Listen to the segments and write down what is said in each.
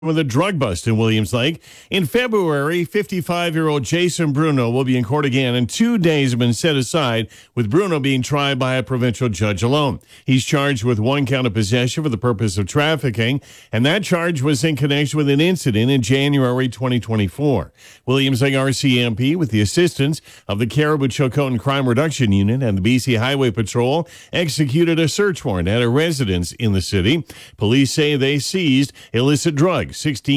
with a drug bust in Williams Lake. In February, 55-year-old Jason Bruno will be in court again, and 2 days have been set aside, with Bruno being tried by a provincial judge alone. He's charged with 1 count of possession for the purpose of trafficking, and that charge was in connection with an incident in January 2024. Williams Lake RCMP, with the assistance of the Caribou Chilcotin Crime Reduction Unit and the BC Highway Patrol, executed a search warrant at a residence in the city. Police say they seized illicit drugs,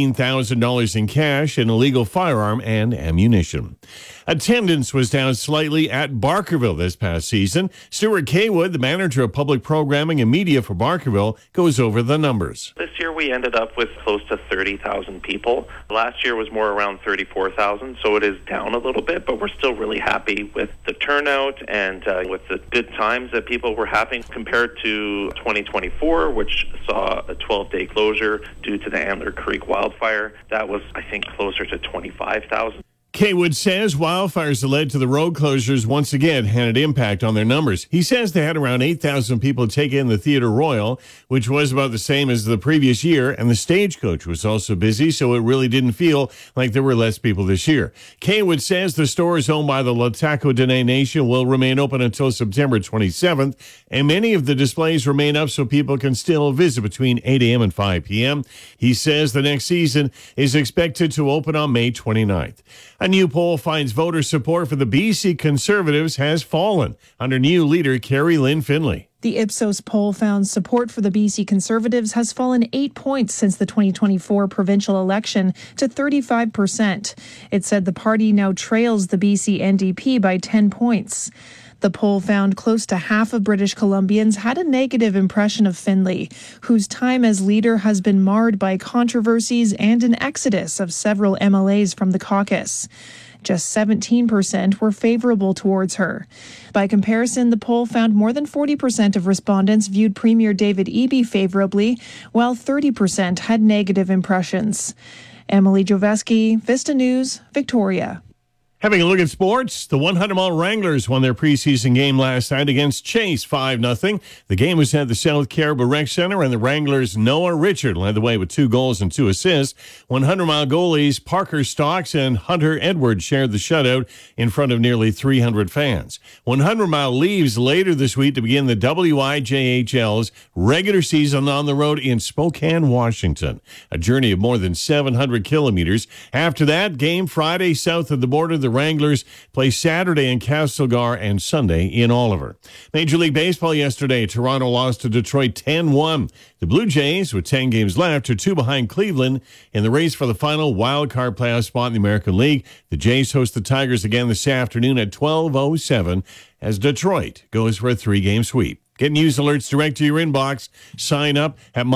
$16,000 in cash, an illegal firearm, and ammunition. Attendance was down slightly at Barkerville this past season. Stuart Kaywood, the manager of public programming and media for Barkerville, goes over the numbers. This year we ended up with close to 30,000 people. Last year was more around 34,000, so it is down a little bit, but we're still really happy with the turnout and with the good times that people were having compared to 2024, which saw a 12-day closure due to the Antler Creek wildfire. That was, I think, closer to 25,000. Kaywood says wildfires that led to the road closures once again had an impact on their numbers. He says they had around 8,000 people take in the Theatre Royal, which was about the same as the previous year, and the Stagecoach was also busy, so it really didn't feel like there were less people this year. Kaywood says the stores owned by the Lataco Dene Nation will remain open until September 27th, and many of the displays remain up so people can still visit between 8 a.m. and 5 p.m. He says the next season is expected to open on May 29th. A new poll finds voter support for the BC Conservatives has fallen under new leader Carrie Lynn Finlay. The Ipsos poll found support for the BC Conservatives has fallen 8 points since the 2024 provincial election to 35%. It said the party now trails the BC NDP by 10 points. The poll found close to half of British Columbians had a negative impression of Finlay, whose time as leader has been marred by controversies and an exodus of several MLAs from the caucus. Just 17% were favorable towards her. By comparison, the poll found more than 40% of respondents viewed Premier David Eby favorably, while 30% had negative impressions. Emily Joveski, Vista News, Victoria. Having a look at sports, the 100-mile Wranglers won their preseason game last night against Chase 5-0. The game was at the South Caribou Rec Center, and the Wranglers' Noah Richard led the way with 2 goals and 2 assists. 100-mile goalies Parker Stocks and Hunter Edwards shared the shutout in front of nearly 300 fans. 100-mile leaves later this week to begin the WIJHL's regular season on the road in Spokane, Washington, a journey of more than 700 kilometers. After that, game Friday south of the border. The Wranglers play Saturday in Castlegar and Sunday in Oliver. Major League Baseball yesterday, Toronto lost to Detroit 10-1. The Blue Jays, with 10 games left, are 2 behind Cleveland in the race for the final wild card playoff spot in the American League. The Jays host the Tigers again this afternoon at 12:07 as Detroit goes for a 3-game sweep. Get news alerts direct to your inbox. Sign up at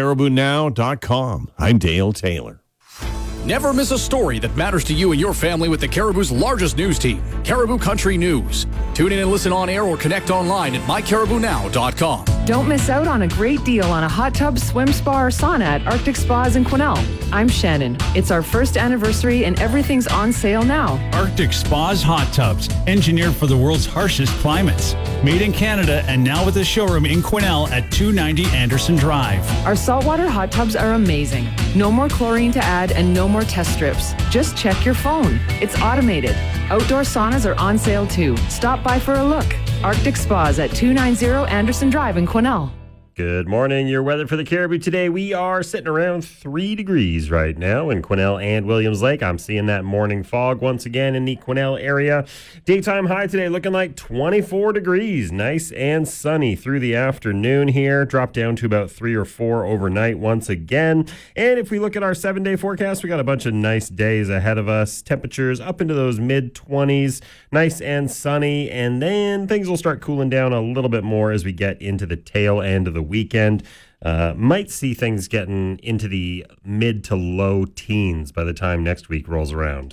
mycaribounow.com. I'm Dale Taylor. Never miss a story that matters to you and your family with the Caribou's largest news team, Caribou Country News. Tune in and listen on air or connect online at mycaribounow.com. Don't miss out on a great deal on a hot tub, swim spa, or sauna at Arctic Spas in Quesnel. I'm Shannon. It's our first anniversary and everything's on sale now. Arctic Spas hot tubs, engineered for the world's harshest climates. Made in Canada and now with a showroom in Quesnel at 290 Anderson Drive. Our saltwater hot tubs are amazing. No more chlorine to add and no more test strips. Just check your phone. It's automated. Outdoor saunas are on sale too. Stop by for a look. Arctic Spas at 290 Anderson Drive in Quesnel. Good morning. Your weather for the Caribou today. We are sitting around 3 degrees right now in Quesnel and Williams Lake. I'm seeing that morning fog once again in the Quesnel area. Daytime high today looking like 24 degrees. Nice and sunny through the afternoon here. Drop down to about 3 or 4 overnight once again. And if we look at our 7-day forecast, we got a bunch of nice days ahead of us. Temperatures up into those mid-20s. Nice and sunny. And then things will start cooling down a little bit more as we get into the tail end of the weekend. Might see things getting into the mid to low teens by the time next week rolls around.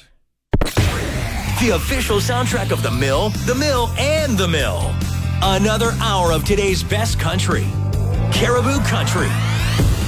The official soundtrack of The Mill, and The Mill. Another hour of today's best country. Caribou Country.